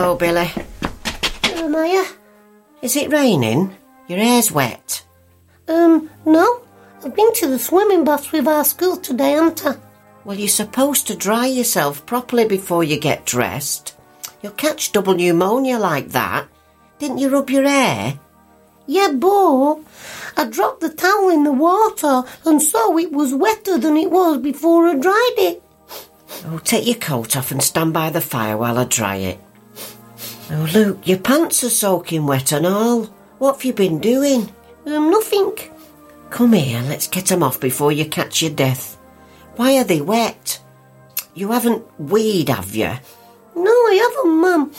Hello, Billy. Maya? Is it raining? Your hair's wet. No. I've been to the swimming baths with our school today, haven't I? Well, you're supposed to dry yourself properly before you get dressed. You'll catch double pneumonia like that. Didn't you rub your hair? Yeah, but I dropped the towel in the water and so it was wetter than it was before I dried it. Oh, take your coat off and stand by the fire while I dry it. Oh, Luke, your pants are soaking wet and all. What have you been doing? Nothing. Come here, let's get them off before you catch your death. Why are they wet? You haven't weed, have you? No, I haven't, Mum.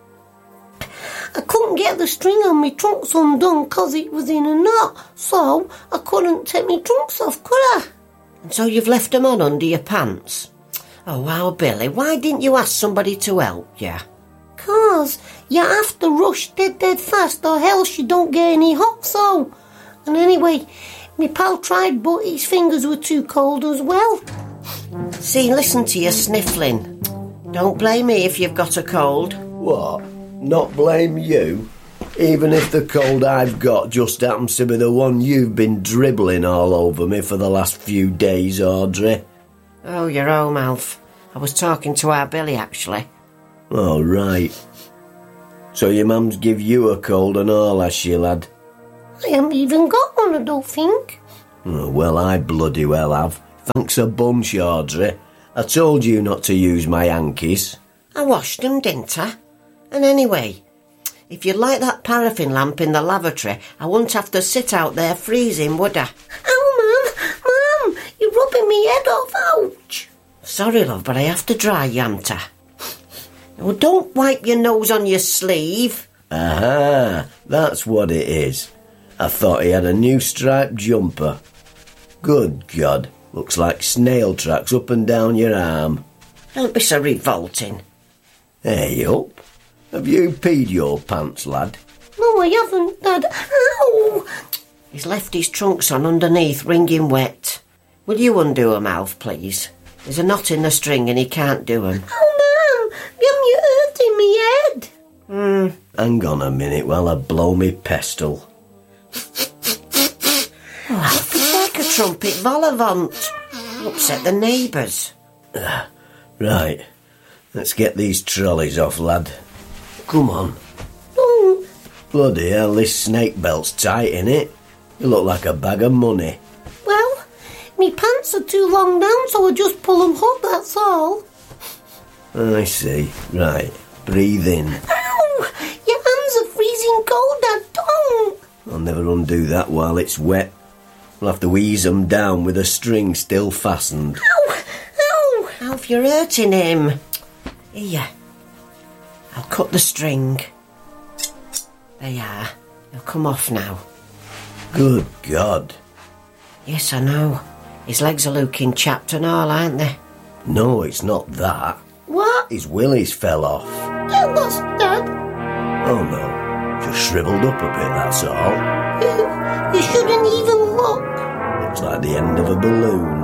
I couldn't get the string on my trunks undone because it was in a knot, so I couldn't take my trunks off, could I? And so you've left them on under your pants? Oh, wow, Billy, why didn't you ask somebody to help you? 'Cause you have to rush dead fast or else you don't get any hot, so... And anyway, my pal tried, but his fingers were too cold as well. See, listen to you sniffling. Don't blame me if you've got a cold. What? Not blame you? Even if the cold I've got just happens to be the one you've been dribbling all over me for the last few days, Audrey. Oh, you're home, Alf. I was talking to our Billy, actually. Oh, right. So your mum's give you a cold and all, has she, lad? I haven't even got one, I don't think. Oh, well, I bloody well have. Thanks a bunch, Audrey. I told you not to use my hankies. I washed them, didn't I? And anyway, if you'd like that paraffin lamp in the lavatory, I wouldn't have to sit out there freezing, would I? Oh, Mum, you're rubbing me head off, ouch. Sorry, love, but I have to dry you, haven't I? Oh, don't wipe your nose on your sleeve. Aha, that's what it is. I thought he had a new striped jumper. Good God, looks like snail tracks up and down your arm. Don't be so revolting. Hey up. Have you peed your pants, lad? No, I haven't, Dad. Ow! He's left his trunks on underneath, wringing wet. Will you undo 'em, Alf, please? There's a knot in the string and he can't do 'em. Oh, Mum, you're hurting me head. Hang on a minute while I blow me pestle. Oh, Alf, it's like a trumpet vol-au-vent. Upset the neighbours. Right, let's get these trolleys off, lad. Come on. Don't. Bloody hell, this snake belt's tight, innit? You look like a bag of money. Well, me pants are too long down, so I just pull them up, that's all. I see. Right, breathe in. Ow! Your hands are freezing cold, Dad. Don't. I'll never undo that while it's wet. We'll have to ease 'em down with a string still fastened. Ow! Ow! Alf, you're hurting him. Here. I'll cut the string. There you are. He'll come off now. Good God. Yes, I know. His legs are looking chapped and all, aren't they? No, it's not that. What? His willies fell off. You lost, Dad. Oh no, just shriveled up a bit, that's all. You shouldn't even look. Looks like the end of a balloon.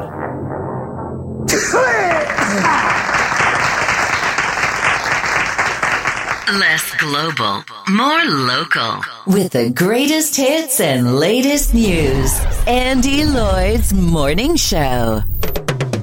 Less global, more local. With the greatest hits and latest news. Andy Lloyd's Morning Show.